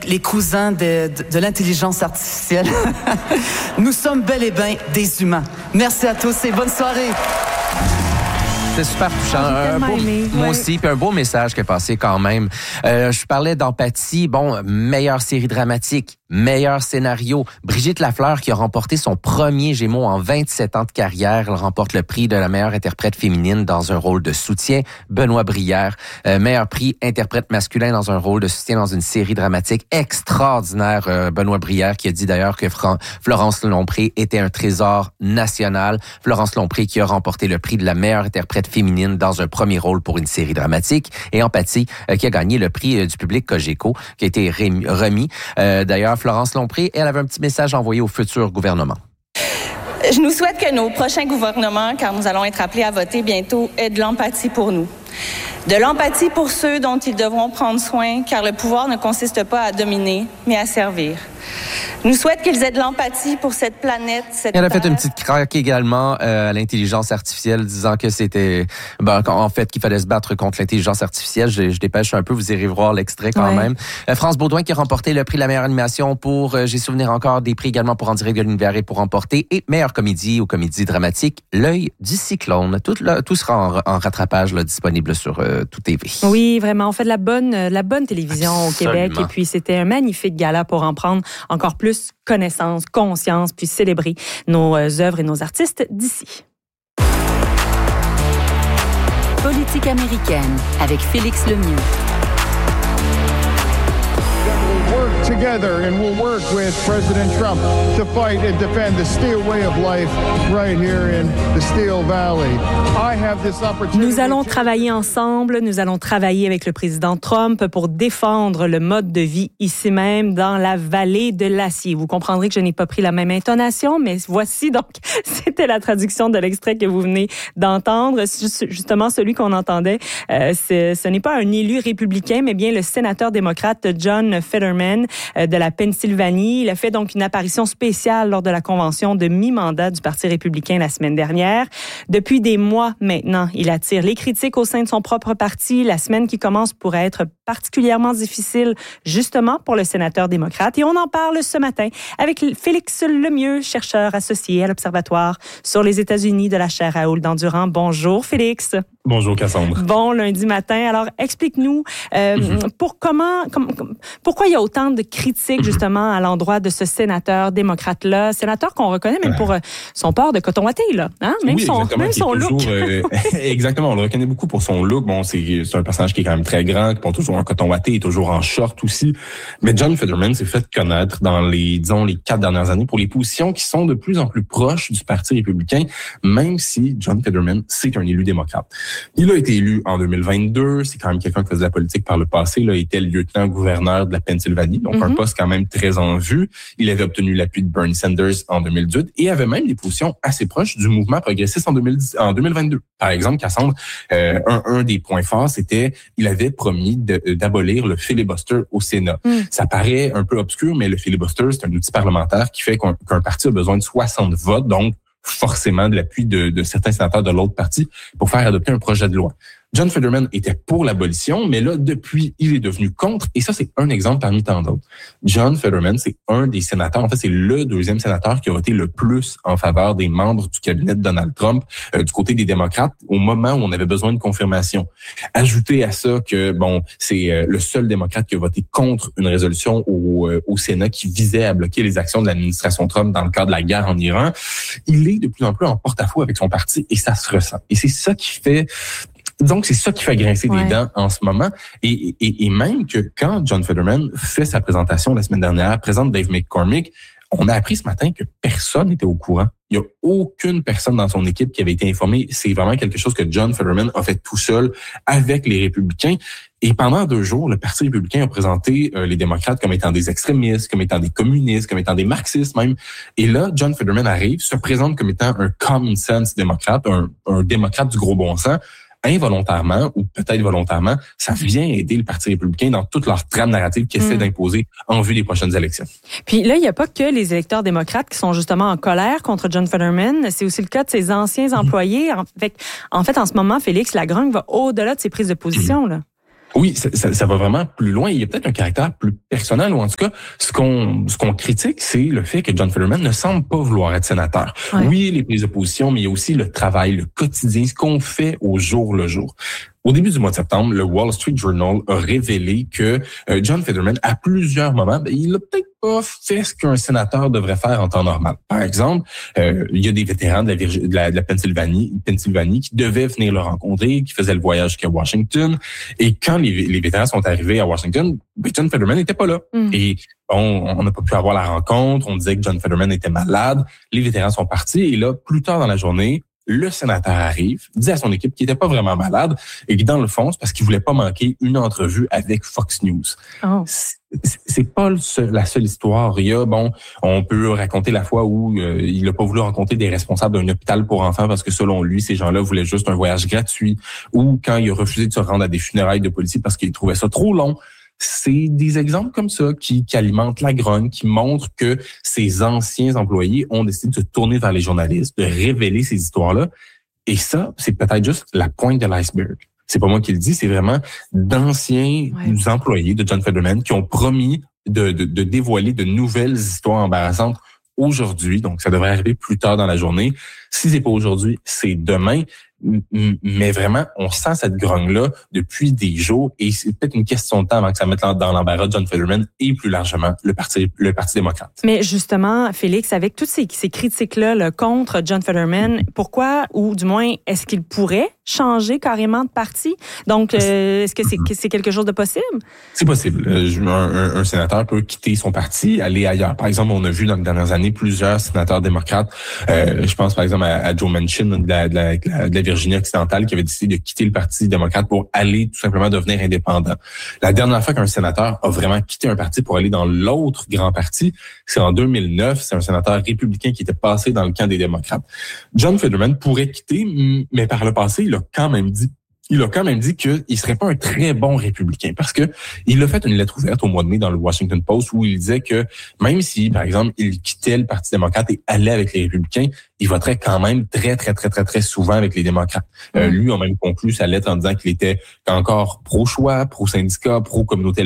les cousins de l'intelligence artificielle. Nous sommes bel et bien des humains. Merci à tous et bonne soirée. C'était super touchant. Moi aussi, puis un beau message qui est passé quand même. Je parlais d'empathie. Bon, meilleure série dramatique, meilleur scénario. Brigitte Lafleur qui a remporté son premier Gémeaux en 27 ans de carrière. Elle remporte le prix de la meilleure interprète féminine dans un rôle de soutien. Benoît Brière, meilleur prix interprète masculin dans un rôle de soutien dans une série dramatique extraordinaire. Benoît Brière qui a dit d'ailleurs que Florence Lompré était un trésor national. Florence Lompré qui a remporté le prix de la meilleure interprète féminine dans un premier rôle pour une série dramatique. Et Empathie qui a gagné le prix du public Cogeco qui a été remis. D'ailleurs, Florence Lompré, elle avait un petit message envoyé au futur gouvernement. Je nous souhaite que nos prochains gouvernements, car nous allons être appelés à voter bientôt, aient de l'empathie pour nous. De l'empathie pour ceux dont ils devront prendre soin, car le pouvoir ne consiste pas à dominer, mais à servir. Je nous souhaite qu'ils aient de l'empathie pour cette planète, Elle a fait une petite craque également à l'intelligence artificielle, disant que c'était, en fait, qu'il fallait se battre contre l'intelligence artificielle. Je dépêche un peu, vous irez voir l'extrait quand même. France Baudouin qui a remporté le prix de la meilleure animation pour, j'ai souvenir encore des prix également pour En direct de l'univers et pour remporter, et meilleure comédie ou comédie dramatique, L'œil du cyclone. Tout sera en rattrapage là, disponible sur Tout TV. Oui, vraiment, on fait de la bonne télévision au Québec, et puis c'était un magnifique gala pour en prendre encore plus connaissance, conscience, puis célébrer nos œuvres et nos artistes d'ici. Politique américaine avec Félix Lemieux. Together, and we'll work with President Trump to fight and defend the Steele way of life right here in the Steele Valley. I have this opportunity. Nous allons travailler ensemble, nous allons travailler avec le président Trump pour défendre le mode de vie ici même dans la vallée de l'Acier. Vous comprendrez que je n'ai pas pris la même intonation, mais voici donc, c'était la traduction de l'extrait que vous venez d'entendre. Justement, celui qu'on entendait, ce n'est pas un élu républicain, mais bien le sénateur démocrate John Fetterman de la Pennsylvanie. Il a fait donc une apparition spéciale lors de la convention de mi-mandat du Parti républicain la semaine dernière. Depuis des mois maintenant, il attire les critiques au sein de son propre parti. La semaine qui commence pourrait être particulièrement difficile justement pour le sénateur démocrate. Et on en parle ce matin avec Félix Lemieux, chercheur associé à l'Observatoire sur les États-Unis de la chaire Raoul Dandurand. Bonjour Félix. Bonjour Cassandre. Bon lundi matin. Alors explique-nous pourquoi il y a autant de critiques justement à l'endroit de ce sénateur démocrate-là, sénateur qu'on reconnaît même pour son port de coton watté là, hein? Même son look. Exactement, on le reconnaît beaucoup pour son look. Bon, c'est un personnage qui est quand même très grand, qui porte toujours un coton watté, est toujours en short aussi. Mais John Fetterman s'est fait connaître dans les 4 dernières années pour les positions qui sont de plus en plus proches du Parti républicain, même si John Fetterman, c'est un élu démocrate. Il a été élu en 2022. C'est quand même quelqu'un qui faisait de la politique par le passé. Il était le lieutenant-gouverneur de la Pennsylvanie, donc un poste quand même très en vue. Il avait obtenu l'appui de Bernie Sanders en 2018 et avait même des positions assez proches du mouvement progressiste en 2022. Par exemple, Cassandre, un des points forts, c'était il avait promis d'abolir le filibuster au Sénat. Ça paraît un peu obscur, mais le filibuster, c'est un outil parlementaire qui fait qu'un parti a besoin de 60 votes, donc forcément de l'appui de certains sénateurs de l'autre parti pour faire adopter un projet de loi. John Fetterman était pour l'abolition, mais là, depuis, il est devenu contre. Et ça, c'est un exemple parmi tant d'autres. John Fetterman, c'est un des sénateurs, en fait, c'est le deuxième sénateur qui a voté le plus en faveur des membres du cabinet de Donald Trump, du côté des démocrates, au moment où on avait besoin de confirmation. Ajoutez à ça que, c'est le seul démocrate qui a voté contre une résolution au Sénat qui visait à bloquer les actions de l'administration Trump dans le cadre de la guerre en Iran. Il est de plus en plus en porte-à-faux avec son parti et ça se ressent. Et c'est ça qui fait grincer des dents en ce moment. Et même que quand John Fetterman fait sa présentation la semaine dernière, présente Dave McCormick, on a appris ce matin que personne n'était au courant. Il n'y a aucune personne dans son équipe qui avait été informée. C'est vraiment quelque chose que John Fetterman a fait tout seul avec les républicains. Et pendant 2 jours, le Parti républicain a présenté les démocrates comme étant des extrémistes, comme étant des communistes, comme étant des marxistes même. Et là, John Fetterman arrive, se présente comme étant un common sense démocrate, un démocrate du gros bon sens. Involontairement ou peut-être volontairement, ça vient aider le Parti républicain dans toute leur trame narrative qu'ils essaient d'imposer en vue des prochaines élections. Puis là, il n'y a pas que les électeurs démocrates qui sont justement en colère contre John Fetterman. C'est aussi le cas de ses anciens employés. En fait, en ce moment, Félix, la grogne va au-delà de ses prises de position, là. Oui, ça va vraiment plus loin. Il y a peut-être un caractère plus personnel, ou en tout cas, ce qu'on critique, c'est le fait que John Fetterman ne semble pas vouloir être sénateur. Ouais. Oui, les prises de position, mais il y a aussi le travail, le quotidien, ce qu'on fait au jour le jour. Au début du mois de septembre, le Wall Street Journal a révélé que John Fetterman, à plusieurs moments, il a peut-être pas fait ce qu'un sénateur devrait faire en temps normal. Par exemple, il y a des vétérans de la Pennsylvanie qui devaient venir le rencontrer, qui faisaient le voyage jusqu'à Washington. Et quand les vétérans sont arrivés à Washington, John Fetterman n'était pas là. Et on n'a pas pu avoir la rencontre. On disait que John Fetterman était malade. Les vétérans sont partis. Et là, plus tard dans la journée, le sénateur arrive, dit à son équipe qu'il n'était pas vraiment malade et que dans le fond, c'est parce qu'il voulait pas manquer une entrevue avec Fox News. Oh. C'est pas la seule histoire. Il y a, on peut raconter la fois où il n'a pas voulu rencontrer des responsables d'un hôpital pour enfants parce que selon lui, ces gens-là voulaient juste un voyage gratuit, ou quand il a refusé de se rendre à des funérailles de policiers parce qu'il trouvait ça trop long. C'est des exemples comme ça qui alimentent la grogne, qui montrent que ces anciens employés ont décidé de se tourner vers les journalistes, de révéler ces histoires-là. Et ça, c'est peut-être juste la pointe de l'iceberg. C'est pas moi qui le dis, c'est vraiment d'anciens employés de John Fetterman qui ont promis de dévoiler de nouvelles histoires embarrassantes aujourd'hui. Donc, ça devrait arriver plus tard dans la journée. Si c'est pas aujourd'hui, c'est demain. Mais vraiment, on sent cette grogne-là depuis des jours et c'est peut-être une question de temps avant que ça mette dans l'embarras John Fetterman et plus largement le Parti démocrate. Mais justement, Félix, avec toutes ces critiques-là là, contre John Fetterman, pourquoi, ou du moins, est-ce qu'il pourrait changer carrément de parti? Donc, est-ce que c'est quelque chose de possible? C'est possible. Un sénateur peut quitter son parti, aller ailleurs. Par exemple, on a vu dans les dernières années plusieurs sénateurs démocrates. Je pense par exemple à Joe Manchin de la Virginie occidentale qui avait décidé de quitter le Parti démocrate pour aller tout simplement devenir indépendant. La dernière fois qu'un sénateur a vraiment quitté un parti pour aller dans l'autre grand parti, c'est en 2009. C'est un sénateur républicain qui était passé dans le camp des démocrates. John Fetterman pourrait quitter, mais par le passé, il a quand même dit qu'il serait pas un très bon républicain parce que il a fait une lettre ouverte au mois de mai dans le Washington Post où il disait que même si, par exemple, il quittait le Parti démocrate et allait avec les républicains, il voterait quand même très souvent avec les démocrates. Lui a même conclu sa lettre en disant qu'il était encore pro-choix, pro-syndicat, pro-communauté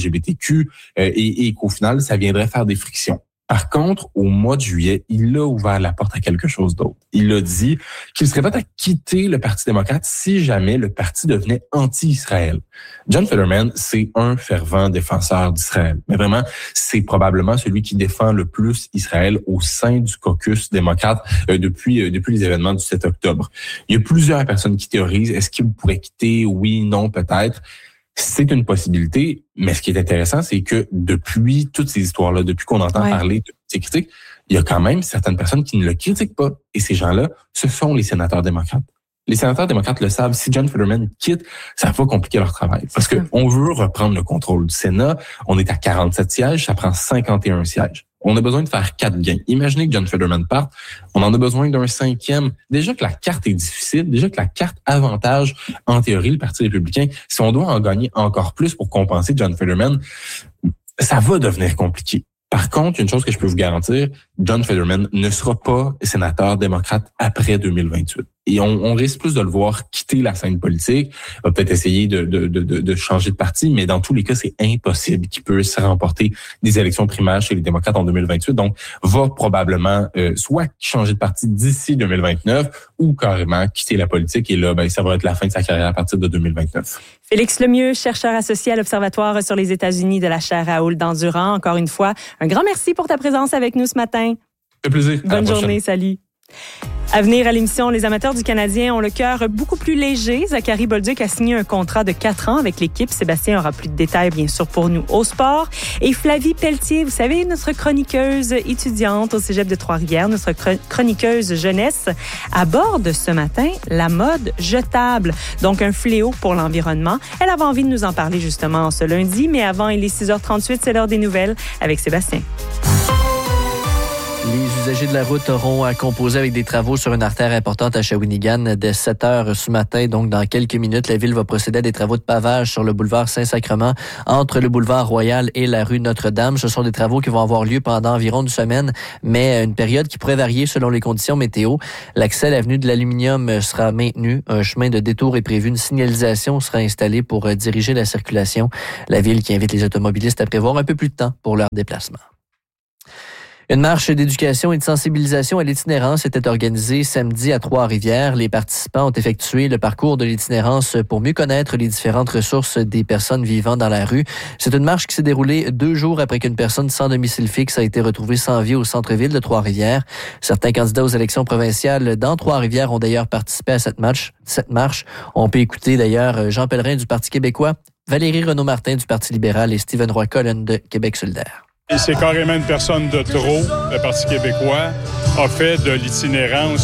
LGBTQ et qu'au final, ça viendrait faire des frictions. Par contre, au mois de juillet, il a ouvert la porte à quelque chose d'autre. Il a dit qu'il serait prêt à quitter le Parti démocrate si jamais le parti devenait anti-Israël. John Fetterman, c'est un fervent défenseur d'Israël. Mais vraiment, c'est probablement celui qui défend le plus Israël au sein du caucus démocrate depuis les événements du 7 octobre. Il y a plusieurs personnes qui théorisent, est-ce qu'il pourrait quitter? Oui, non, peut-être. C'est une possibilité, mais ce qui est intéressant, c'est que depuis toutes ces histoires-là, depuis qu'on entend parler de ces critiques, il y a quand même certaines personnes qui ne le critiquent pas. Et ces gens-là, ce sont les sénateurs démocrates. Les sénateurs démocrates le savent. Si John Fetterman quitte, ça va compliquer leur travail. Parce que on veut reprendre le contrôle du Sénat. On est à 47 sièges, ça prend 51 sièges. On a besoin de faire 4 gains. Imaginez que John Fetterman parte, on en a besoin d'un 5e. Déjà que la carte est difficile, déjà que la carte avantage, en théorie, le Parti républicain. Si on doit en gagner encore plus pour compenser John Fetterman, ça va devenir compliqué. Par contre, une chose que je peux vous garantir, John Fetterman ne sera pas sénateur démocrate après 2028. Et on risque plus de le voir quitter la scène politique, va peut-être essayer de changer de parti, mais dans tous les cas, c'est impossible qu'il puisse remporter des élections primaires chez les démocrates en 2028. Donc, va probablement soit changer de parti d'ici 2029 ou carrément quitter la politique. Et là, ça va être la fin de sa carrière à partir de 2029. Félix Lemieux, chercheur associé à l'Observatoire sur les États-Unis de la chaire Raoul d'Endurant. Encore une fois, un grand merci pour ta présence avec nous ce matin. Ça fait plaisir. Bonne journée, salut. À venir à l'émission, les amateurs du Canadien ont le cœur beaucoup plus léger. Zachary Bolduc a signé un contrat de 4 ans avec l'équipe. Sébastien aura plus de détails, bien sûr, pour nous au sport. Et Flavie Pelletier, vous savez, notre chroniqueuse étudiante au Cégep de Trois-Rivières, notre chroniqueuse jeunesse, aborde ce matin la mode jetable, donc un fléau pour l'environnement. Elle avait envie de nous en parler justement ce lundi, mais avant, il est 6h38, c'est l'heure des nouvelles avec Sébastien. Les usagers de la route auront à composer avec des travaux sur une artère importante à Shawinigan dès 7 heures ce matin. Donc, dans quelques minutes, la Ville va procéder à des travaux de pavage sur le boulevard Saint-Sacrement entre le boulevard Royal et la rue Notre-Dame. Ce sont des travaux qui vont avoir lieu pendant environ une semaine, mais une période qui pourrait varier selon les conditions météo. L'accès à l'avenue de l'Aluminium sera maintenu. Un chemin de détour est prévu. Une signalisation sera installée pour diriger la circulation. La Ville qui invite les automobilistes à prévoir un peu plus de temps pour leur déplacement. Une marche d'éducation et de sensibilisation à l'itinérance était organisée samedi à Trois-Rivières. Les participants ont effectué le parcours de l'itinérance pour mieux connaître les différentes ressources des personnes vivant dans la rue. C'est une marche qui s'est déroulée 2 jours après qu'une personne sans domicile fixe a été retrouvée sans vie au centre-ville de Trois-Rivières. Certains candidats aux élections provinciales dans Trois-Rivières ont d'ailleurs participé à cette marche. On peut écouter d'ailleurs Jean Pellerin du Parti québécois, Valérie Renaud-Martin du Parti libéral et Stephen Roy-Cullen de Québec solidaire. C'est carrément une personne de trop. Le Parti québécois a fait de l'itinérance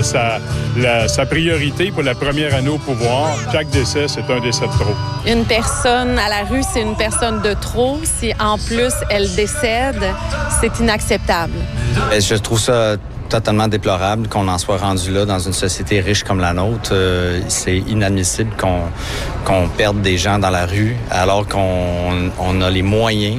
sa priorité pour la première année au pouvoir. Chaque décès, c'est un décès de trop. Une personne à la rue, c'est une personne de trop. Si en plus elle décède, c'est inacceptable. Je trouve ça totalement déplorable qu'on en soit rendu là dans une société riche comme la nôtre. C'est inadmissible qu'on perde des gens dans la rue alors qu'on a les moyens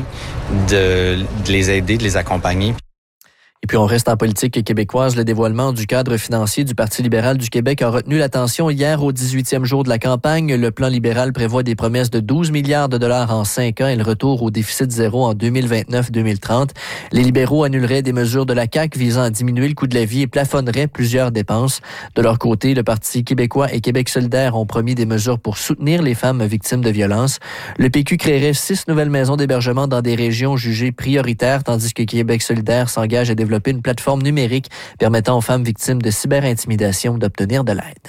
de les aider, de les accompagner. Et puis on reste en politique québécoise. Le dévoilement du cadre financier du Parti libéral du Québec a retenu l'attention hier au 18e jour de la campagne. Le plan libéral prévoit des promesses de 12 milliards de dollars en 5 ans et le retour au déficit zéro en 2029-2030. Les libéraux annuleraient des mesures de la CAQ visant à diminuer le coût de la vie et plafonneraient plusieurs dépenses. De leur côté, le Parti québécois et Québec solidaire ont promis des mesures pour soutenir les femmes victimes de violences. Le PQ créerait 6 nouvelles maisons d'hébergement dans des régions jugées prioritaires, tandis que Québec solidaire s'engage à développer une plateforme numérique permettant aux femmes victimes de cyberintimidation d'obtenir de l'aide.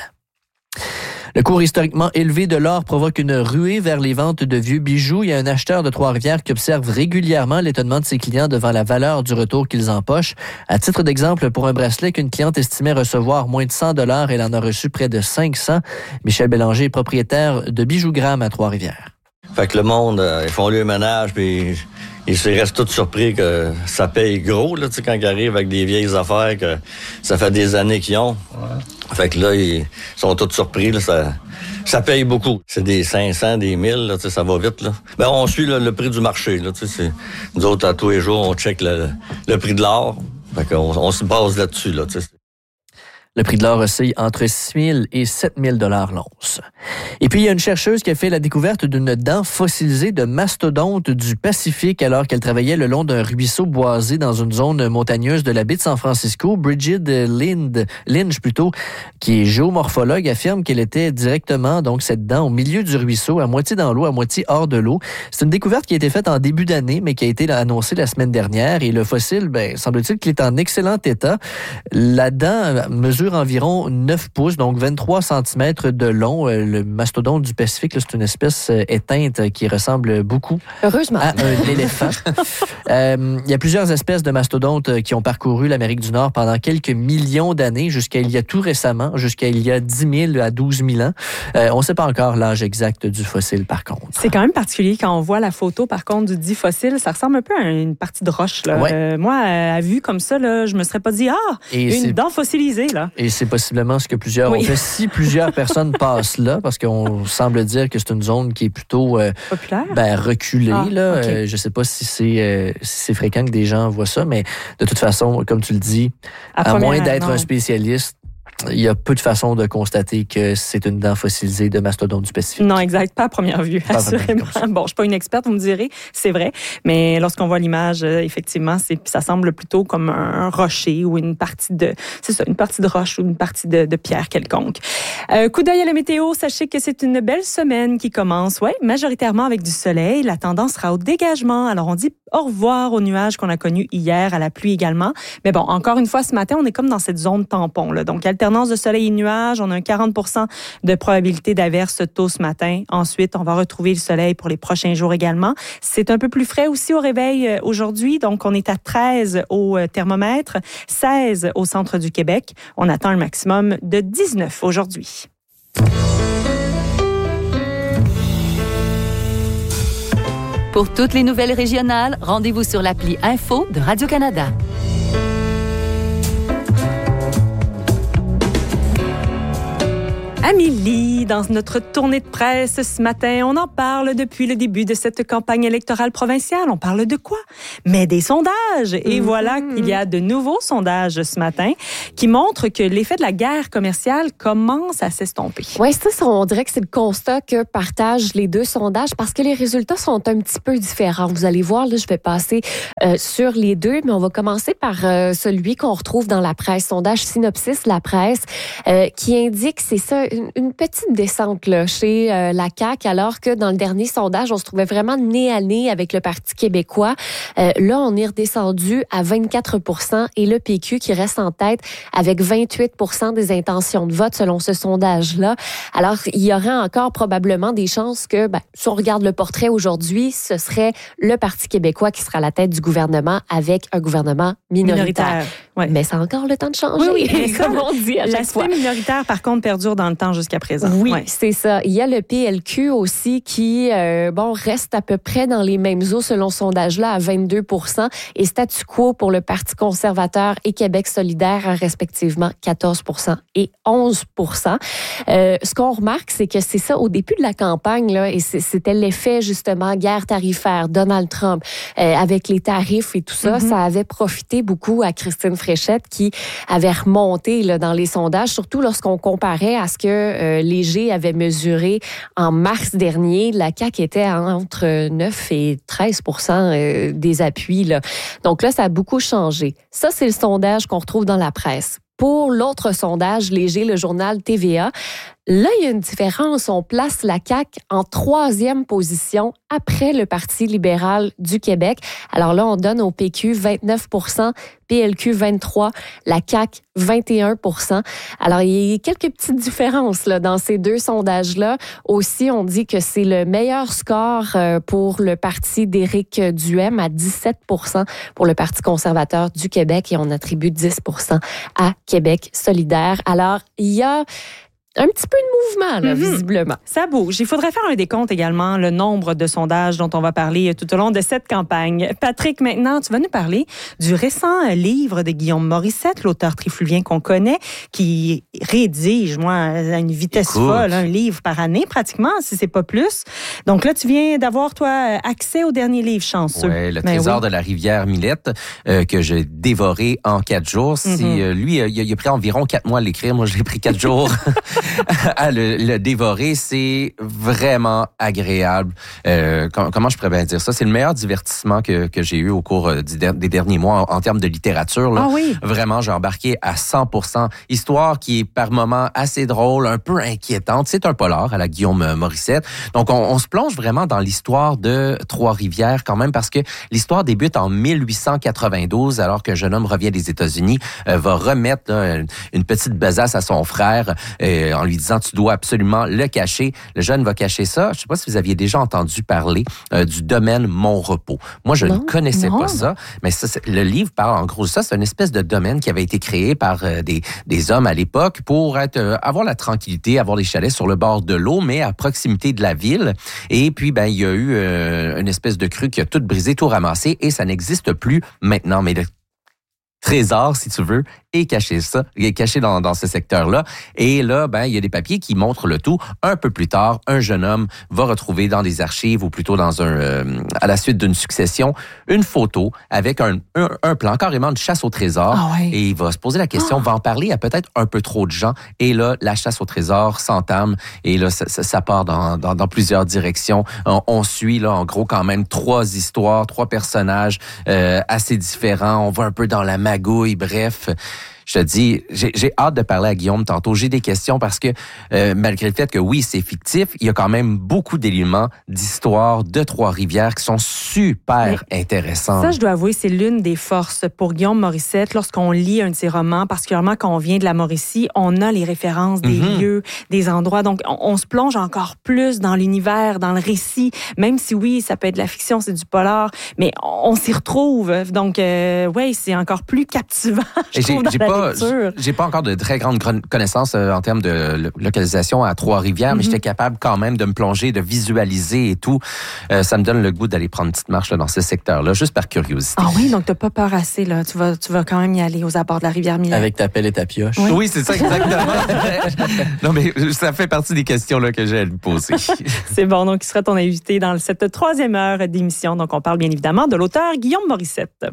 Le cours historiquement élevé de l'or provoque une ruée vers les ventes de vieux bijoux. Il y a un acheteur de Trois-Rivières qui observe régulièrement l'étonnement de ses clients devant la valeur du retour qu'ils empochent. À titre d'exemple, pour un bracelet qu'une cliente estimait recevoir moins de 100 $, elle en a reçu près de 500. Michel Bélanger est propriétaire de Bijougramme à Trois-Rivières. Fait que le monde, ils font le ménage, puis ils se restent tous surpris que ça paye gros, là, tu sais, quand ils arrivent avec des vieilles affaires que ça fait des années qu'ils ont. Ouais. Fait que là, ils sont tous surpris, là, ça paye beaucoup. C'est des 500, des 1000, là, tu sais, ça va vite, là. Ben, on suit le prix du marché, là, tu sais. Nous autres, à tous les jours, on check le prix de l'or. Fait qu'on se base là-dessus, là, tu sais. Le prix de l'or oscille entre 6 000 et 7 000 $ l'once. Et puis, il y a une chercheuse qui a fait la découverte d'une dent fossilisée de mastodonte du Pacifique alors qu'elle travaillait le long d'un ruisseau boisé dans une zone montagneuse de la baie de San Francisco. Bridget Lynch, qui est géomorphologue, affirme qu'elle était directement, donc, cette dent au milieu du ruisseau, à moitié dans l'eau, à moitié hors de l'eau. C'est une découverte qui a été faite en début d'année, mais qui a été annoncée la semaine dernière. Et le fossile, semble-t-il qu'il est en excellent état. La dent mesure environ 9 pouces, donc 23 cm de long. Le mastodonte du Pacifique, là, c'est une espèce éteinte qui ressemble beaucoup heureusement à un éléphant. Il y a plusieurs espèces de mastodontes qui ont parcouru l'Amérique du Nord pendant quelques millions d'années, jusqu'à il y a tout récemment, jusqu'à il y a 10 000 à 12 000 ans. On ne sait pas encore l'âge exact du fossile, par contre. C'est quand même particulier quand on voit la photo, par contre, du dit fossile. Ça ressemble un peu à une partie de roche. Là. Ouais. Moi, à vue comme ça, là, je me serais pas dit une dent fossilisée. Là. Et c'est possiblement ce que plusieurs ont fait. Si plusieurs personnes passent là, parce qu'on semble dire que c'est une zone qui est plutôt reculée. Okay. Je ne sais pas si c'est fréquent que des gens voient ça, mais de toute façon, comme tu le dis, à moins d'être un spécialiste, il y a peu de façons de constater que c'est une dent fossilisée de mastodonte du Pacifique. Non, exact. Pas à première vue, assurément. Bon, je suis pas une experte, vous me direz, c'est vrai. Mais lorsqu'on voit l'image, effectivement, ça semble plutôt comme un rocher ou une partie de roche ou une partie de pierre quelconque. Coup d'œil à la météo, sachez que c'est une belle semaine qui commence, majoritairement avec du soleil. La tendance sera au dégagement. Alors, on dit au revoir aux nuages qu'on a connus hier, à la pluie également. Mais bon, encore une fois, ce matin, on est comme dans cette zone tampon, là. Donc, alternance de soleil et nuages. On a un 40% de probabilité d'averse tôt ce matin. Ensuite, on va retrouver le soleil pour les prochains jours également. C'est un peu plus frais aussi au réveil aujourd'hui. Donc, on est à 13 au thermomètre, 16 au centre du Québec. On attend un maximum de 19 aujourd'hui. Pour toutes les nouvelles régionales, rendez-vous sur l'appli Info de Radio-Canada. Amélie, dans notre tournée de presse ce matin, on en parle depuis le début de cette campagne électorale provinciale. On parle de quoi? Mais des sondages. Et voilà qu'il y a de nouveaux sondages ce matin qui montrent que l'effet de la guerre commerciale commence à s'estomper. Oui, ça, on dirait que c'est le constat que partagent les deux sondages parce que les résultats sont un petit peu différents. Vous allez voir, là, je vais passer sur les deux, mais on va commencer par celui qu'on retrouve dans la presse, sondage Synopsis, la presse, qui indique, c'est ça, une petite descente là, chez la CAQ, alors que dans le dernier sondage, on se trouvait vraiment nez à nez avec le Parti québécois. Là, on est redescendu à 24 % et le PQ qui reste en tête avec 28 % des intentions de vote selon ce sondage-là. Alors, il y aurait encore probablement des chances que, si on regarde le portrait aujourd'hui, ce serait le Parti québécois qui sera à la tête du gouvernement avec un gouvernement minoritaire. Ouais. Mais c'est encore le temps de changer, oui, comme on dit à chaque fois. L'aspect minoritaire, par contre, perdure dans le temps jusqu'à présent. Oui, c'est ça. Il y a le PLQ aussi qui reste à peu près dans les mêmes eaux selon ce sondage-là à 22 % et statu quo pour le Parti conservateur et Québec solidaire à respectivement 14 % et 11 %. Ce qu'on remarque, c'est que c'est ça, au début de la campagne, là, et c'était l'effet justement guerre tarifaire, Donald Trump, avec les tarifs et tout ça, ça avait profité beaucoup à Christine Fréchette qui avait remonté là, dans les sondages, surtout lorsqu'on comparait à ce que Léger avait mesuré en mars dernier. La CAQ était entre 9 et 13 % des appuis. Là. Donc là, ça a beaucoup changé. Ça, c'est le sondage qu'on retrouve dans la presse. Pour l'autre sondage, Léger, le journal TVA, là, il y a une différence. On place la CAQ en 3e position après le Parti libéral du Québec. Alors là, on donne au PQ 29 %, PLQ 23 %, la CAQ 21 %. Alors, il y a quelques petites différences là, dans ces deux sondages-là. Aussi, on dit que c'est le meilleur score pour le parti d'Éric Duhem à 17 % pour le Parti conservateur du Québec et on attribue 10 % à Québec solidaire. Alors, il y a un petit peu de mouvement, là, visiblement. Ça bouge. Il faudrait faire un décompte également, le nombre de sondages dont on va parler tout au long de cette campagne. Patrick, maintenant, tu vas nous parler du récent livre de Guillaume Morissette, l'auteur trifluvien qu'on connaît, qui rédige, à une vitesse folle, un livre par année, pratiquement, si c'est pas plus. Donc là, tu viens d'avoir, toi, accès au dernier livre, chanceux. Oui, le trésor de la rivière Millette, que j'ai dévoré en 4 jours. Lui, il a pris environ 4 mois à l'écrire. Moi, je l'ai pris 4 jours. À le dévorer, c'est vraiment agréable. Comment je pourrais bien dire ça? C'est le meilleur divertissement que j'ai eu au cours des derniers mois en termes de littérature. Là. Ah oui? Vraiment, j'ai embarqué à 100 %. Histoire qui est par moments assez drôle, un peu inquiétante. C'est un polar à la Guillaume Morissette. Donc, on se plonge vraiment dans l'histoire de Trois-Rivières quand même parce que l'histoire débute en 1892 alors qu'un jeune homme revient des États-Unis, va remettre une petite besace à son frère en lui disant « tu dois absolument le cacher ». Le jeune va cacher ça. Je ne sais pas si vous aviez déjà entendu parler du domaine Mon-Repos. Moi, je ne connaissais pas ça, mais ça, le livre parle en gros de ça. C'est une espèce de domaine qui avait été créé par des hommes à l'époque pour avoir la tranquillité, avoir des chalets sur le bord de l'eau, mais à proximité de la ville. Et puis, il y a eu une espèce de crue qui a tout brisé, tout ramassé, et ça n'existe plus maintenant. Mais le trésor, si tu veux, est caché dans ce secteur-là. Et là, il y a des papiers qui montrent le tout. Un peu plus tard, un jeune homme va retrouver dans des archives ou plutôt à la suite d'une succession, une photo avec un plan carrément de chasse au trésor. Et il va se poser la question, va en parler à peut-être un peu trop de gens. Et là, la chasse au trésor s'entame. Et là, ça part dans plusieurs directions. On suit, là, en gros, quand même 3 histoires, 3 personnages assez différents. On va un peu dans la magouille, bref. Je te dis, j'ai hâte de parler à Guillaume tantôt. J'ai des questions parce que malgré le fait que oui, c'est fictif, il y a quand même beaucoup d'éléments d'histoire de Trois-Rivières qui sont super intéressants. Ça, je dois avouer, c'est l'une des forces pour Guillaume Morissette. Lorsqu'on lit un de ses romans, particulièrement quand on vient de la Mauricie, on a les références des lieux, des endroits. Donc, on se plonge encore plus dans l'univers, dans le récit, même si oui, ça peut être de la fiction, c'est du polar, mais on s'y retrouve. Donc, c'est encore plus captivant, je trouve, dans la j'ai pas encore de très grandes connaissances en termes de localisation à Trois-Rivières, mais j'étais capable quand même de me plonger, de visualiser et tout. Ça me donne le goût d'aller prendre une petite marche là, dans ce secteur-là, juste par curiosité. Ah oui, donc t'as pas peur assez, là. Tu vas quand même y aller aux abords de la rivière Mille. Avec ta pelle et ta pioche. Oui, c'est ça, exactement. Non, mais ça fait partie des questions là, que j'ai à lui poser. C'est bon, donc il sera ton invité dans cette 3e heure d'émission. Donc on parle bien évidemment de l'auteur Guillaume Morissette.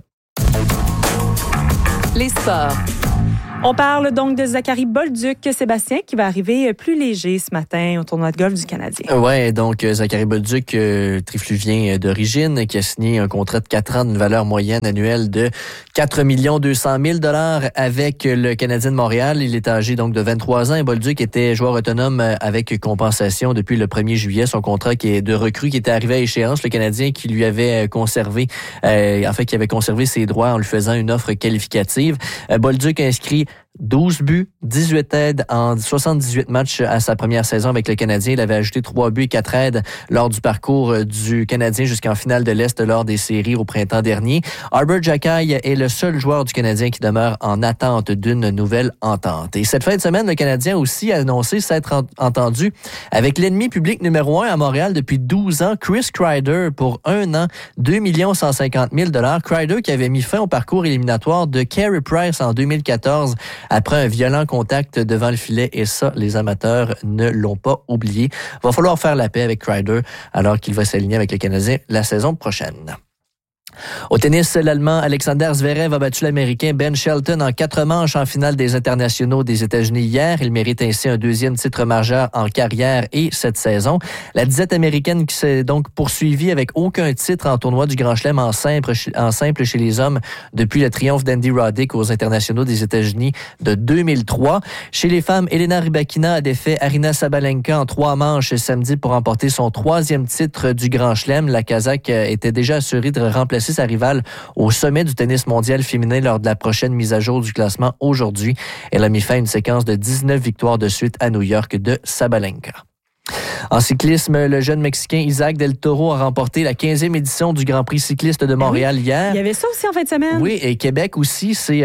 Les sports. On parle donc de Zachary Bolduc, Sébastien, qui va arriver plus léger ce matin au tournoi de golf du Canadien. Ouais, donc Zachary Bolduc, trifluvien d'origine, qui a signé un contrat de 4 ans d'une valeur moyenne annuelle de 4 200 000 $ avec le Canadien de Montréal. Il est âgé donc de 23 ans et Bolduc était joueur autonome avec compensation depuis le 1er juillet. Son contrat qui est de recrue qui était arrivé à échéance. Le Canadien qui lui avait conservé, qui avait conservé ses droits en lui faisant une offre qualificative. Bolduc a inscrit 12 buts, 18 aides en 78 matchs à sa première saison avec le Canadien. Il avait ajouté 3 buts et 4 aides lors du parcours du Canadien jusqu'en finale de l'Est lors des séries au printemps dernier. Arber Xhekaj est le seul joueur du Canadien qui demeure en attente d'une nouvelle entente. Et cette fin de semaine, le Canadien a aussi annoncé s'être entendu avec l'ennemi public numéro 1 à Montréal depuis 12 ans, Chris Kreider, pour 1 an, 2 150 000 $. Kreider qui avait mis fin au parcours éliminatoire de Carey Price en 2014 après un violent contact devant le filet, et ça, les amateurs ne l'ont pas oublié. Il va falloir faire la paix avec Kreider alors qu'il va s'aligner avec le Canadien la saison prochaine. Au tennis, l'Allemand Alexander Zverev a battu l'Américain Ben Shelton en 4 manches en finale des internationaux des États-Unis hier. Il mérite ainsi un 2e titre majeur en carrière et cette saison. La disette américaine qui s'est donc poursuivie avec aucun titre en tournoi du Grand Chelem en simple chez les hommes depuis le triomphe d'Andy Roddick aux internationaux des États-Unis de 2003. Chez les femmes, Elena Rybakina a défait Aryna Sabalenka en 3 manches samedi pour remporter son 3e titre du Grand Chelem. La Kazakh était déjà assurée de remplacer sa rivale au sommet du tennis mondial féminin lors de la prochaine mise à jour du classement aujourd'hui. Elle a mis fin à une séquence de 19 victoires de suite à New York de Sabalenka. En cyclisme, le jeune Mexicain Isaac Del Toro a remporté la 15e édition du Grand Prix cycliste de Montréal hier. Il y avait ça aussi en fin de semaine. Oui, et Québec aussi, c'est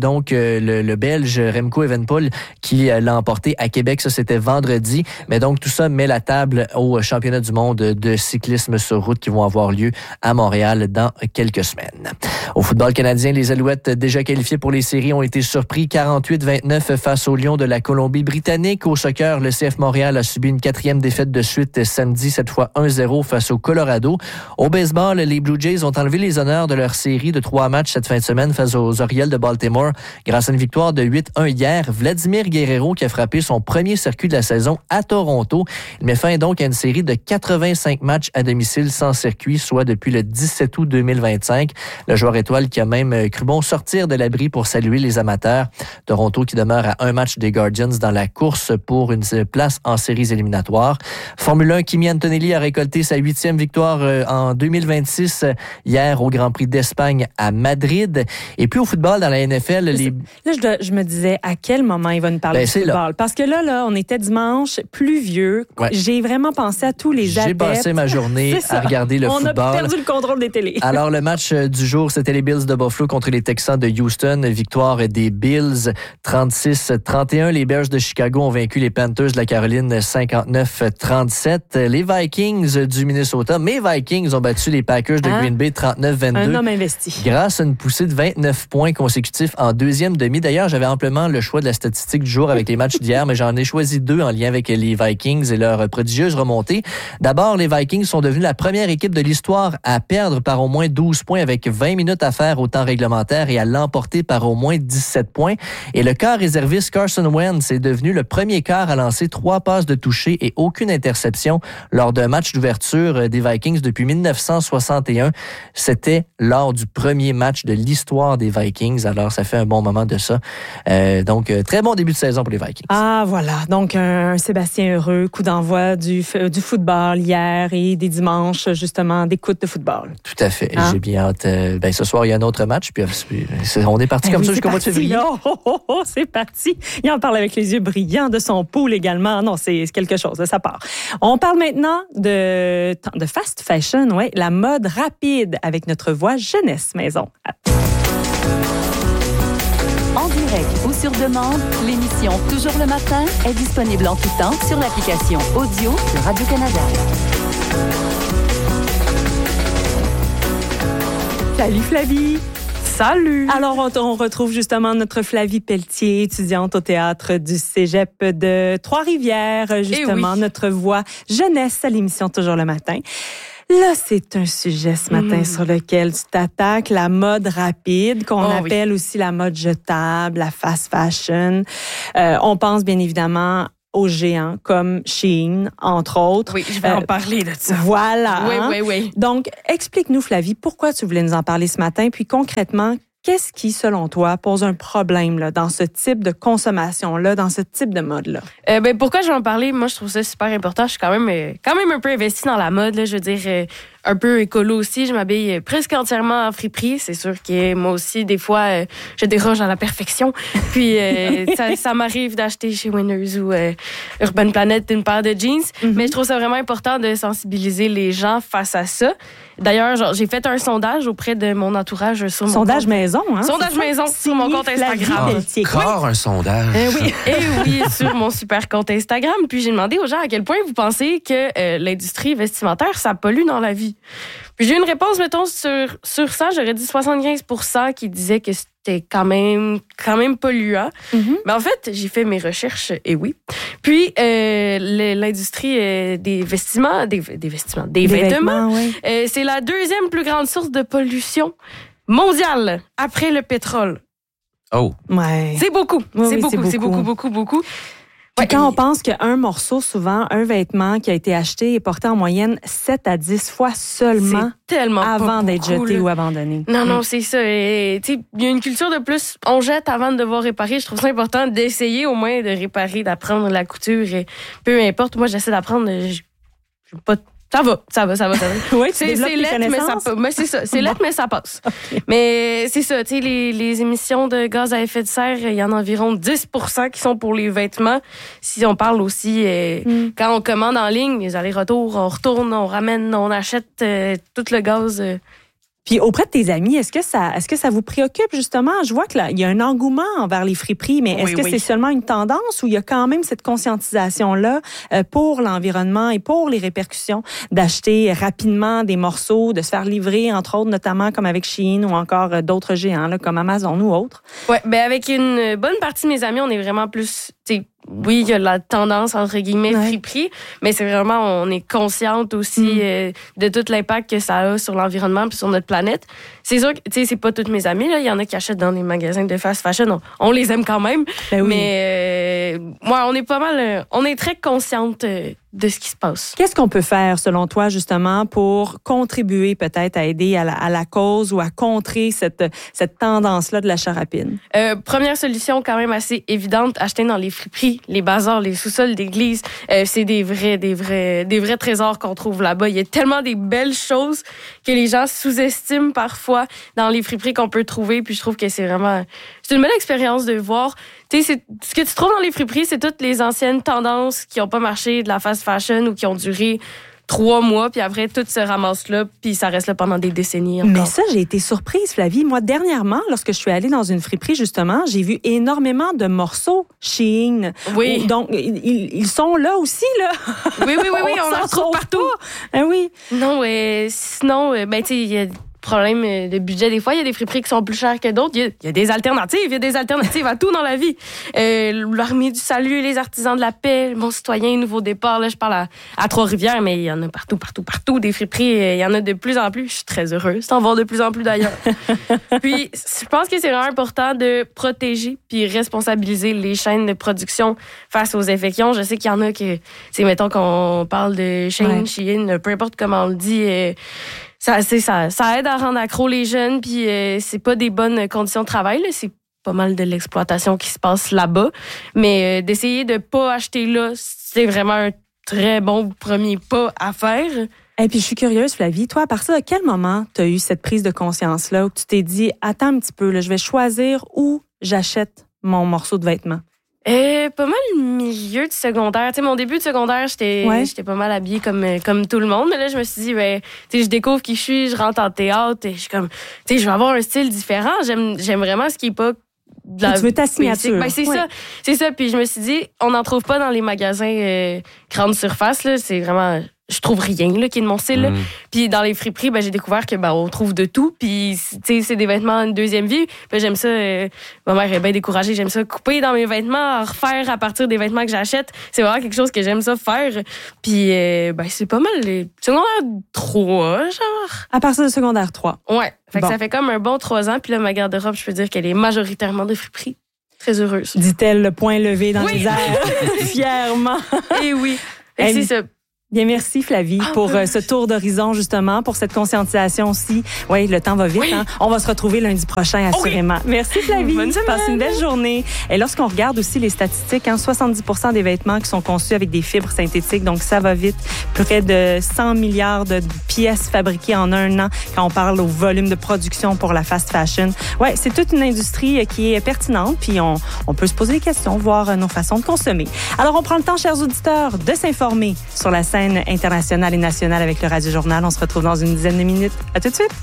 le Belge Remco Evenepoel qui l'a emporté à Québec. Ça, c'était vendredi. Mais donc, tout ça met la table au championnat du monde de cyclisme sur route qui vont avoir lieu à Montréal dans quelques semaines. Au football canadien, les Alouettes déjà qualifiés pour les séries ont été surpris 48-29 face aux Lions de la Colombie-Britannique. Au soccer, le CF Montréal a subi une 4e défaite de suite samedi, cette fois 1-0 face au Colorado. Au baseball, les Blue Jays ont enlevé les honneurs de leur série de 3 matchs cette fin de semaine face aux Orioles de Baltimore grâce à une victoire de 8-1 hier. Vladimir Guerrero qui a frappé son premier circuit de la saison à Toronto. Il met fin donc à une série de 85 matchs à domicile sans circuit, soit depuis le 17 août 2025. Le joueur étoile qui a même cru bon sortir de l'abri pour saluer les amateurs. Toronto qui demeure à 1 match des Guardians dans la course pour une place en séries éliminatoires. Formule 1, Kimi Antonelli a récolté sa 8e victoire en 2026 hier au Grand Prix d'Espagne à Madrid. Et puis au football, dans la NFL... Là, je me disais à quel moment il va nous parler de football. Là. Parce que là, on était dimanche, pluvieux. Ouais. J'ai vraiment pensé à tous les adeptes. J'ai passé ma journée à regarder le football. On a perdu le contrôle des télés. Alors, le match du jour, c'était les Bills de Buffalo contre les Texans de Houston. Victoire des Bills, 36-31. Les Bears de Chicago ont vaincu les Panthers de la Caroline, 59-37. Les Vikings du Minnesota, mes Vikings ont battu les Packers de Green Bay, 39-22. Un homme investi. Grâce à une poussée de 29 points consécutifs en 2e demi. D'ailleurs, j'avais amplement le choix de la statistique du jour avec les matchs d'hier, mais j'en ai choisi 2 en lien avec les Vikings et leur prodigieuse remontée. D'abord, les Vikings sont devenus la première équipe de l'histoire à perdre par au moins 12 points avec 20 minutes à faire au temps réglementaire et à l'emporter par au moins 17 points. Et le quart réserviste Carson Wentz est devenu le premier quart à lancer 3 passes de toucher et aucune interception lors d'un match d'ouverture des Vikings depuis 1961. C'était lors du premier match de l'histoire des Vikings. Alors, ça fait un bon moment de ça. Donc, très bon début de saison pour les Vikings. Ah, voilà. Donc, un Sébastien heureux, coup d'envoi du football hier et des dimanches, justement, d'écoute de football. Tout à fait. J'ai bien hâte. Ce soir, il y a un autre match. Puis, on est parti comme ça jusqu'au mois de février. C'est parti. Il en parle avec les yeux brillants de son pool également. Non, c'est quelque chose. Ça part. On parle maintenant de fast fashion, ouais, la mode rapide avec notre voix Jeunesse Maison. En direct ou sur demande, l'émission Toujours le matin est disponible en tout temps sur l'application audio de Radio-Canada. Salut Flavie! Salut! Alors, on retrouve justement notre Flavie Pelletier, étudiante au théâtre du Cégep de Trois-Rivières, justement, notre voix jeunesse à l'émission Toujours le matin. Là, c'est un sujet ce matin sur lequel tu t'attaques, la mode rapide, qu'on appelle aussi la mode jetable, la fast fashion. On pense bien évidemment aux géants comme Shein, entre autres. Oui, je vais en parler de ça. Voilà. Oui. Donc, explique-nous, Flavie, pourquoi tu voulais nous en parler ce matin, puis concrètement, qu'est-ce qui, selon toi, pose un problème là, dans ce type de consommation-là, dans ce type de mode-là? Pourquoi je vais en parler? Moi, je trouve ça super important. Je suis quand même un peu investie dans la mode. Là. Je veux dire, un peu écolo aussi. Je m'habille presque entièrement en friperie. C'est sûr que moi aussi, des fois, je déroge à la perfection. Puis, ça m'arrive d'acheter chez Winners ou Urban Planet une paire de jeans. Mais je trouve ça vraiment important de sensibiliser les gens face à ça. D'ailleurs, j'ai fait un sondage auprès de mon entourage sur mon sondage compte. Maison, hein? Sondage maison sur mon compte Instagram. Encore un sondage. Oui, sur mon super compte Instagram. Puis j'ai demandé aux gens à quel point vous pensez que l'industrie vestimentaire, ça pollue dans la vie. Puis j'ai eu une réponse, mettons, sur ça, j'aurais dit 75% qui disaient que c'était quand même polluant. Mais en fait, j'ai fait mes recherches, et oui. Puis, l'industrie des vêtements, c'est la deuxième plus grande source de pollution mondiale après le pétrole. Oh! Ouais. C'est beaucoup. C'est beaucoup. Puis quand on pense qu'un morceau, souvent, un vêtement qui a été acheté est porté en moyenne 7 à 10 fois seulement avant d'être jeté ou abandonné. Non, c'est ça. Il y a une culture de plus, on jette avant de devoir réparer. Je trouve ça important d'essayer au moins de réparer, d'apprendre la couture. Et peu importe, moi, j'essaie d'apprendre. Ça va. Oui, c'est lettre, mais ça passe. C'est ça. C'est lettre, mais ça passe. Okay. Mais c'est ça, tu sais, les émissions de gaz à effet de serre, il y en a environ 10% qui sont pour les vêtements. Si on parle aussi, quand on commande en ligne, les allers-retours, on retourne, on ramène, on achète tout le gaz. Puis auprès de tes amis, est-ce que ça vous préoccupe justement? Je vois que là, il y a un engouement envers les friperies, mais est-ce que c'est seulement une tendance ou il y a quand même cette conscientisation-là pour l'environnement et pour les répercussions d'acheter rapidement des morceaux, de se faire livrer, entre autres, notamment comme avec Shein ou encore d'autres géants là, comme Amazon ou autres? Oui, avec une bonne partie de mes amis, on est vraiment plus... Oui, il y a la tendance, entre guillemets, friperie, mais c'est vraiment, on est consciente aussi de tout l'impact que ça a sur l'environnement puis sur notre planète. C'est sûr que, c'est pas toutes mes amies, là. Il y en a qui achètent dans des magasins de fast fashion. On les aime quand même. Mais, on est pas mal, on est très consciente de ce qui se passe. Qu'est-ce qu'on peut faire, selon toi, justement, pour contribuer peut-être à aider à la cause ou à contrer cette tendance-là de l'achat rapide? Première solution, quand même assez évidente, acheter dans les friperies, les bazars, les sous-sols d'église. C'est des vrais trésors qu'on trouve là-bas. Il y a tellement des belles choses que les gens sous-estiment parfois dans les friperies qu'on peut trouver. Puis je trouve que c'est une belle expérience de voir. Tu sais, ce que tu trouves dans les friperies, c'est toutes les anciennes tendances qui n'ont pas marché de la fast fashion ou qui ont duré 3 mois, puis après, tout se ramasse là, puis ça reste là pendant des décennies encore. Mais ça, j'ai été surprise, Flavie. Moi, dernièrement, lorsque je suis allée dans une friperie, justement, j'ai vu énormément de morceaux Shein. Oui. Donc, ils sont là aussi, là. Oui, on en trouve partout. Oui. Non, sinon, tu sais, il y a problème de budget. Des fois, il y a des friperies qui sont plus chères que d'autres. Il y a des alternatives. Il y a des alternatives à tout dans la vie. L'Armée du salut, les artisans de la paix, Mon citoyen, Nouveau départ. Là, je parle à Trois-Rivières, mais il y en a partout. Des friperies, il y en a de plus en plus. Je suis très heureuse d'en voir de plus en plus d'ailleurs. Puis, je pense que c'est vraiment important de protéger puis responsabiliser les chaînes de production face aux effets qu'ils ont. Je sais qu'il y en a que, mettons qu'on parle de Shein, peu importe comment on le dit, ça aide à rendre accro les jeunes, puis c'est pas des bonnes conditions de travail, là. C'est pas mal de l'exploitation qui se passe là-bas. Mais d'essayer de pas acheter là, c'est vraiment un très bon premier pas à faire. Et puis je suis curieuse, Flavie, toi, à partir de quel moment tu as eu cette prise de conscience-là où tu t'es dit, attends un petit peu, là, je vais choisir où j'achète mon morceau de vêtement? Pas mal le milieu de secondaire. Tu sais, mon début de secondaire, j'étais pas mal habillée comme tout le monde. Mais là, je me suis dit, tu sais, je découvre qui je suis, je rentre en théâtre et je suis comme, tu sais, je vais avoir un style différent. J'aime vraiment ce qui est pas de la tu veux ta signature. Ben, c'est ça. Puis je me suis dit, on n'en trouve pas dans les magasins grande surface. Là. C'est vraiment... Je trouve rien là, qui est de mon style. Puis dans les friperies, j'ai découvert que on trouve de tout. Puis c'est des vêtements une deuxième vie. Puis j'aime ça. Ma mère est bien découragée. J'aime ça couper dans mes vêtements, refaire à partir des vêtements que j'achète. C'est vraiment quelque chose que j'aime ça faire. Puis c'est pas mal les secondaire 3, genre. À partir de secondaire 3. Ouais. Fait que ça fait comme un bon 3 ans. Puis là, ma garde-robe, je peux dire qu'elle est majoritairement de friperies. Très heureuse. Dit-elle, le poing levé dans les airs, fièrement. Et oui. Et c'est ça. Bien, merci Flavie pour ce tour d'horizon, justement, pour cette conscientisation aussi. Oui, le temps va vite. Hein? On va se retrouver lundi prochain, assurément. Merci Flavie. Bonne semaine. Passe une belle journée. Et lorsqu'on regarde aussi les statistiques, 70% des vêtements qui sont conçus avec des fibres synthétiques, donc ça va vite. Près de 100 milliards de pièces fabriquées en un an quand on parle au volume de production pour la fast fashion. Oui, c'est toute une industrie qui est pertinente, puis on peut se poser des questions, voir nos façons de consommer. Alors, on prend le temps, chers auditeurs, de s'informer sur la scène internationale et nationale avec le Radio Journal. On se retrouve dans une dizaine de minutes. À tout de suite.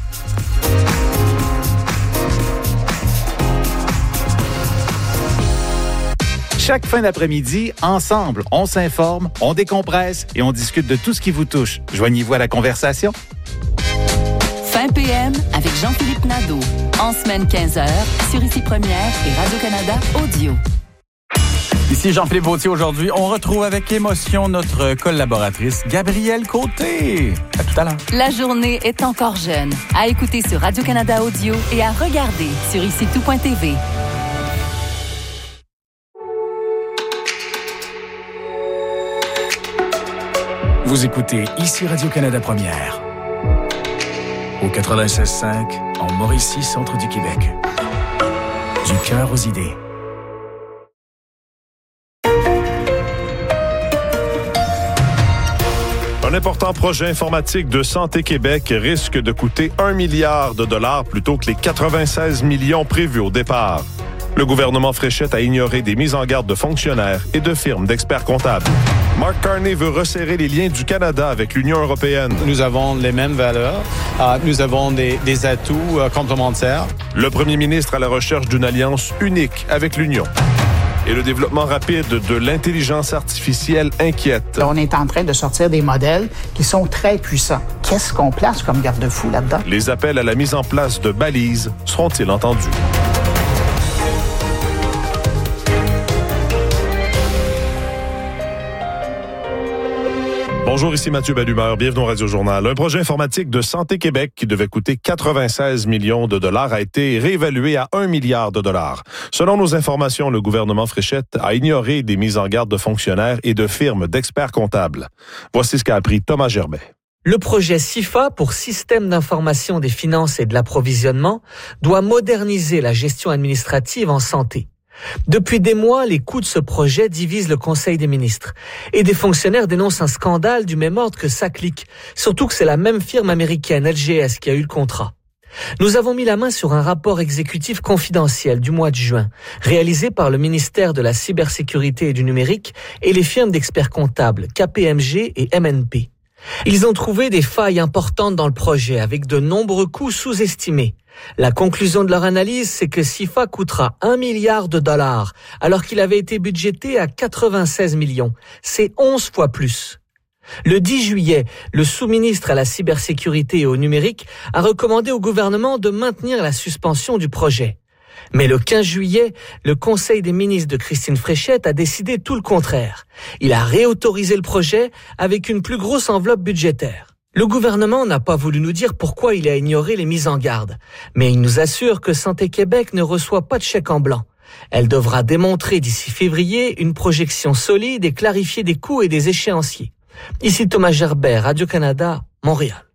Chaque fin d'après-midi, ensemble, on s'informe, on décompresse et on discute de tout ce qui vous touche. Joignez-vous à la conversation. Fin PM avec Jean-Philippe Nadeau. En semaine 15h, sur Ici Première et Radio-Canada Audio. Ici Jean-Philippe Vautier. Aujourd'hui, on retrouve avec émotion notre collaboratrice Gabrielle Côté. À tout à l'heure. La journée est encore jeune. À écouter sur Radio-Canada Audio et à regarder sur ICITout.tv. Vous écoutez Ici Radio-Canada Première. Au 96.5, en Mauricie, centre du Québec. Du cœur aux idées. Un important projet informatique de Santé Québec risque de coûter 1 milliard de dollars plutôt que les 96 millions prévus au départ. Le gouvernement Fréchette a ignoré des mises en garde de fonctionnaires et de firmes d'experts comptables. Mark Carney veut resserrer les liens du Canada avec l'Union européenne. Nous avons les mêmes valeurs. Nous avons des atouts complémentaires. Le premier ministre à la recherche d'une alliance unique avec l'Union. Et le développement rapide de l'intelligence artificielle inquiète. On est en train de sortir des modèles qui sont très puissants. Qu'est-ce qu'on place comme garde-fou là-dedans? Les appels à la mise en place de balises seront-ils entendus? Bonjour, ici Mathieu Bellumeur. Bienvenue au Radio Journal. Un projet informatique de Santé Québec qui devait coûter 96 millions de dollars a été réévalué à 1 milliard de dollars. Selon nos informations, le gouvernement Fréchette a ignoré des mises en garde de fonctionnaires et de firmes d'experts comptables. Voici ce qu'a appris Thomas Gerbet. Le projet SIFA, pour Système d'information des finances et de l'approvisionnement, doit moderniser la gestion administrative en santé. Depuis des mois, les coûts de ce projet divisent le Conseil des ministres. Et des fonctionnaires dénoncent un scandale du même ordre que SACLIC, surtout que c'est la même firme américaine, LGS, qui a eu le contrat. Nous avons mis la main sur un rapport exécutif confidentiel du mois de juin, réalisé par le ministère de la Cybersécurité et du Numérique et les firmes d'experts comptables KPMG et MNP. Ils ont trouvé des failles importantes dans le projet, avec de nombreux coûts sous-estimés. La conclusion de leur analyse, c'est que SIFA coûtera 1 milliard de dollars, alors qu'il avait été budgété à 96 millions. C'est 11 fois plus. Le 10 juillet, le sous-ministre à la cybersécurité et au numérique a recommandé au gouvernement de maintenir la suspension du projet. Mais le 15 juillet, le Conseil des ministres de Christine Fréchette a décidé tout le contraire. Il a réautorisé le projet avec une plus grosse enveloppe budgétaire. Le gouvernement n'a pas voulu nous dire pourquoi il a ignoré les mises en garde, mais il nous assure que Santé Québec ne reçoit pas de chèque en blanc. Elle devra démontrer d'ici février une projection solide et clarifier des coûts et des échéanciers. Ici Thomas Gerbet, Radio-Canada, Montréal.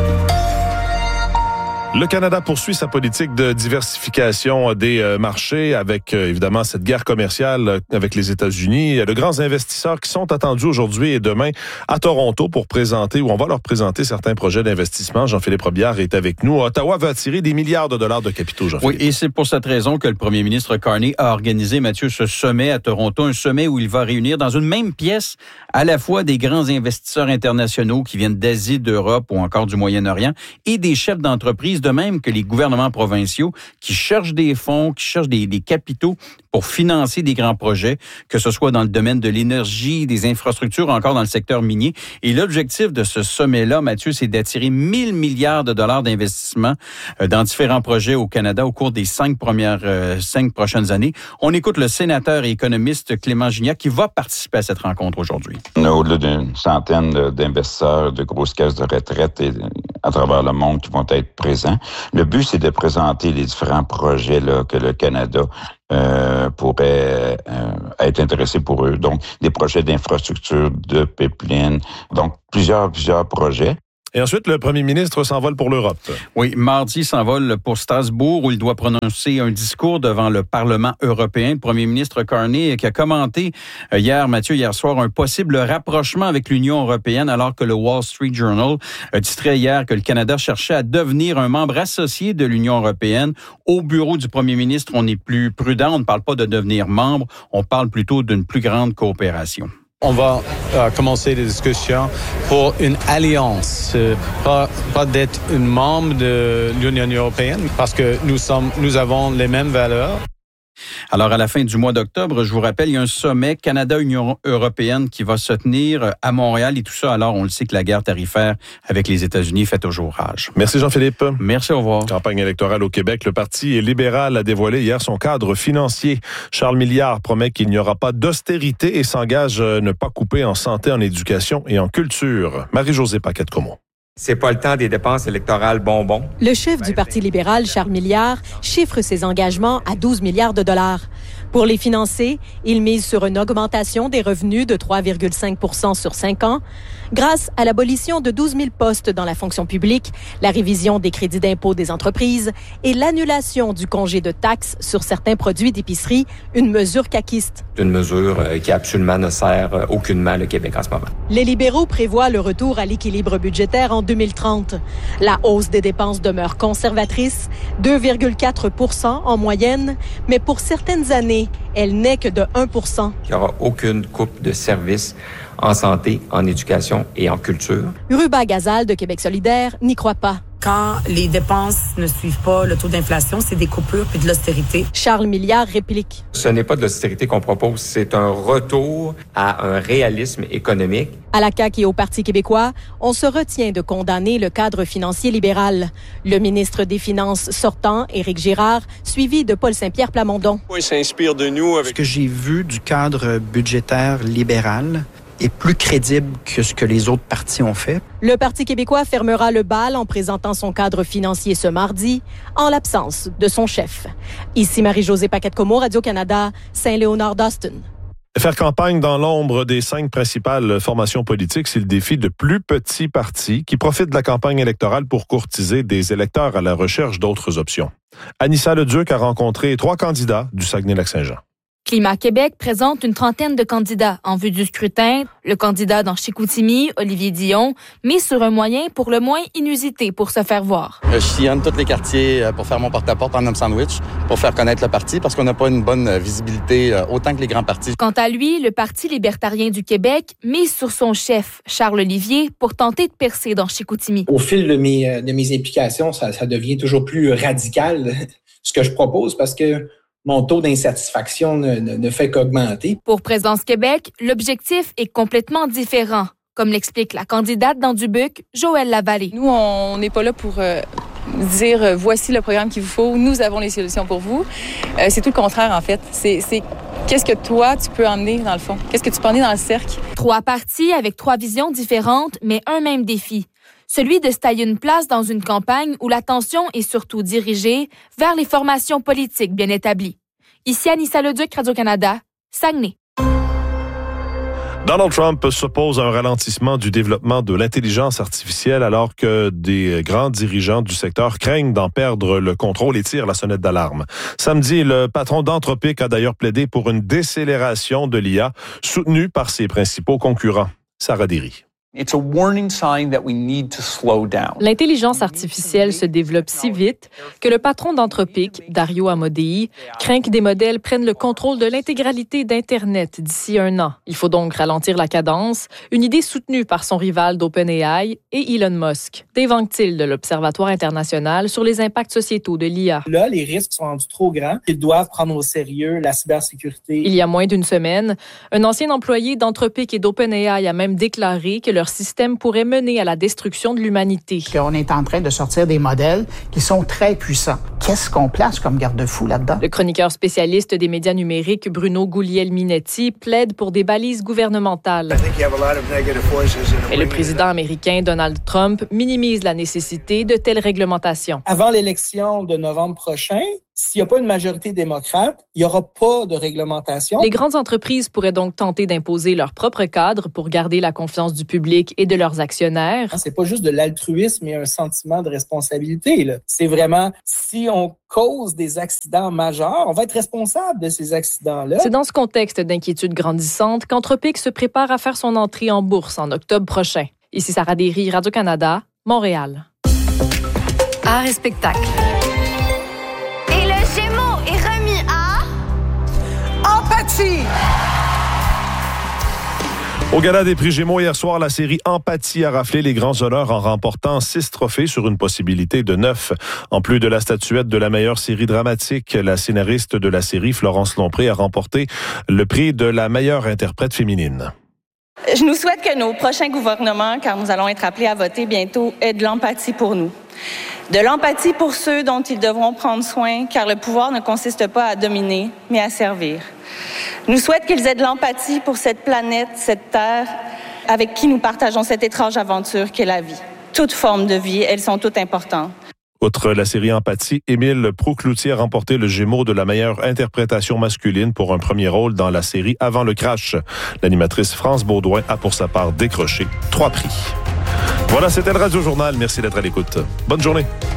Le Canada poursuit sa politique de diversification des marchés avec évidemment cette guerre commerciale avec les États-Unis. Il y a de grands investisseurs qui sont attendus aujourd'hui et demain à Toronto pour présenter, ou on va leur présenter certains projets d'investissement. Jean-Philippe Robillard est avec nous. Ottawa veut attirer des milliards de dollars de capitaux, Jean-Philippe. Oui, et c'est pour cette raison que le premier ministre Carney a organisé, Mathieu, ce sommet à Toronto, un sommet où il va réunir dans une même pièce à la fois des grands investisseurs internationaux qui viennent d'Asie, d'Europe ou encore du Moyen-Orient et des chefs d'entreprise disent de même que les gouvernements provinciaux qui cherchent des fonds, qui cherchent des capitaux pour financer des grands projets, que ce soit dans le domaine de l'énergie, des infrastructures, encore dans le secteur minier. Et l'objectif de ce sommet-là, Mathieu, c'est d'attirer 1 000 milliards de dollars d'investissement dans différents projets au Canada au cours des 5 prochaines années. On écoute le sénateur et économiste Clément Gignac qui va participer à cette rencontre aujourd'hui. On a au-delà d'une centaine d'investisseurs de grosses caisses de retraite à travers le monde qui vont être présents. Le but, c'est de présenter les différents projets là, que le Canada pourrait être intéressé pour eux. Donc, des projets d'infrastructure, de pipeline, donc plusieurs projets. Et ensuite, le premier ministre s'envole pour l'Europe. Oui, mardi, il s'envole pour Strasbourg où il doit prononcer un discours devant le Parlement européen. Le premier ministre Carney qui a commenté hier soir, un possible rapprochement avec l'Union européenne alors que le Wall Street Journal titrait hier que le Canada cherchait à devenir un membre associé de l'Union européenne. Au bureau du premier ministre, on est plus prudent. On ne parle pas de devenir membre, on parle plutôt d'une plus grande coopération. On va commencer des discussions pour une alliance, pas d'être un membre de l'Union européenne, parce que nous avons les mêmes valeurs. Alors, à la fin du mois d'octobre, je vous rappelle, il y a un sommet Canada-Union européenne qui va se tenir à Montréal et tout ça. Alors, on le sait que la guerre tarifaire avec les États-Unis fait toujours rage. Merci Jean-Philippe. Merci, au revoir. Campagne électorale au Québec, le Parti libéral a dévoilé hier son cadre financier. Charles Milliard promet qu'il n'y aura pas d'austérité et s'engage à ne pas couper en santé, en éducation et en culture. Marie-Josée Paquette-Comeau. C'est pas le temps des dépenses électorales bonbons. Le chef du Parti libéral, Charles Milliard, chiffre ses engagements à 12 milliards de dollars. Pour les financer, il mise sur une augmentation des revenus de 3,5 % sur 5 ans, grâce à l'abolition de 12 000 postes dans la fonction publique, la révision des crédits d'impôt des entreprises et l'annulation du congé de taxes sur certains produits d'épicerie, une mesure caquiste. C'est une mesure qui absolument ne sert aucunement le Québec en ce moment. Les libéraux prévoient le retour à l'équilibre budgétaire en 2030. La hausse des dépenses demeure conservatrice, 2,4 % en moyenne, mais pour certaines années, elle n'est que de 1 %. Il n'y aura aucune coupe de services en santé, en éducation et en culture. Ruba Gazal de Québec solidaire n'y croit pas. Quand les dépenses ne suivent pas le taux d'inflation, c'est des coupures puis de l'austérité. Charles Milliard réplique. Ce n'est pas de l'austérité qu'on propose, c'est un retour à un réalisme économique. À la CAQ et au Parti québécois, on se retient de condamner le cadre financier libéral. Le ministre des Finances sortant, Éric Girard, suivi de Paul Saint-Pierre Plamondon. Il s'inspire de nous avec... Ce que j'ai vu du cadre budgétaire libéral est plus crédible que ce que les autres partis ont fait. Le Parti québécois fermera le bal en présentant son cadre financier ce mardi, en l'absence de son chef. Ici Marie-Josée Paquette-Comeau, Radio-Canada, Saint-Léonard-d'Austin. Faire campagne dans l'ombre des 5 principales formations politiques, c'est le défi de plus petits partis qui profitent de la campagne électorale pour courtiser des électeurs à la recherche d'autres options. Anissa Leduc a rencontré 3 candidats du Saguenay-Lac-Saint-Jean. Climat Québec présente une trentaine de candidats en vue du scrutin. Le candidat dans Chicoutimi, Olivier Dion, mise sur un moyen pour le moins inusité pour se faire voir. Je sillonne tous les quartiers pour faire mon porte-à-porte en homme sandwich, pour faire connaître le parti, parce qu'on n'a pas une bonne visibilité autant que les grands partis. Quant à lui, le Parti libertarien du Québec mise sur son chef, Charles Olivier, pour tenter de percer dans Chicoutimi. Au fil de mes implications, ça devient toujours plus radical, ce que je propose, parce que mon taux d'insatisfaction ne fait qu'augmenter. Pour Présence Québec, l'objectif est complètement différent, comme l'explique la candidate dans Dubuque, Joëlle Lavallée. Nous, on n'est pas là pour dire voici le programme qu'il vous faut, nous avons les solutions pour vous. C'est tout le contraire, en fait. C'est qu'est-ce que toi, tu peux emmener dans le fond? Qu'est-ce que tu peux emmener dans le cercle? 3 partis avec 3 visions différentes, mais un même défi. Celui de se tailler une place dans une campagne où l'attention est surtout dirigée vers les formations politiques bien établies. Ici Anissa Leduc, Radio-Canada, Saguenay. Donald Trump s'oppose à un ralentissement du développement de l'intelligence artificielle alors que des grands dirigeants du secteur craignent d'en perdre le contrôle et tirent la sonnette d'alarme. Samedi, le patron d'Anthropic a d'ailleurs plaidé pour une décélération de l'IA soutenue par ses principaux concurrents. Sarah Derry. L'intelligence artificielle se développe si vite que le patron d'Anthropic, Dario Amodei, craint que des modèles prennent le contrôle de l'intégralité d'Internet d'ici 1 an. Il faut donc ralentir la cadence, une idée soutenue par son rival d'OpenAI et Elon Musk. Dave Anctil de l'Observatoire international sur les impacts sociétaux de l'IA. Là, les risques sont rendus trop grands. Ils doivent prendre au sérieux la cybersécurité. Il y a moins d'1 semaine, un ancien employé d'Anthropic et d'OpenAI a même déclaré que leur système pourrait mener à la destruction de l'humanité. On est en train de sortir des modèles qui sont très puissants. Qu'est-ce qu'on place comme garde-fou là-dedans? Le chroniqueur spécialiste des médias numériques Bruno Guglielminetti plaide pour des balises gouvernementales. Et le président américain Donald Trump minimise la nécessité de telles réglementations. Avant l'élection de novembre prochain, s'il n'y a pas une majorité démocrate, il n'y aura pas de réglementation. Les grandes entreprises pourraient donc tenter d'imposer leur propre cadre pour garder la confiance du public et de leurs actionnaires. C'est pas juste de l'altruisme et un sentiment de responsabilité, là. C'est vraiment, si on cause des accidents majeurs, on va être responsable de ces accidents-là. C'est dans ce contexte d'inquiétude grandissante qu'Anthropic se prépare à faire son entrée en bourse en octobre prochain. Ici Sarah Derry, Radio-Canada, Montréal. Art et spectacle. Gémeaux est remis à Empathie. Au gala des prix Gémeaux hier soir, la série Empathie a raflé les grands honneurs en remportant 6 trophées sur une possibilité de 9. En plus de la statuette de la meilleure série dramatique, la scénariste de la série, Florence Lompré, a remporté le prix de la meilleure interprète féminine. Je nous souhaite que nos prochains gouvernements, car nous allons être appelés à voter bientôt, aient de l'empathie pour nous. De l'empathie pour ceux dont ils devront prendre soin, car le pouvoir ne consiste pas à dominer, mais à servir. Je nous souhaite qu'ils aient de l'empathie pour cette planète, cette terre, avec qui nous partageons cette étrange aventure qu'est la vie. Toutes formes de vie, elles sont toutes importantes. Outre la série Empathie, Émile Proulx-Cloutier a remporté le Gémeaux de la meilleure interprétation masculine pour un premier rôle dans la série Avant le crash. L'animatrice France Baudouin a pour sa part décroché 3 prix. Voilà, c'était le Radio Journal. Merci d'être à l'écoute. Bonne journée.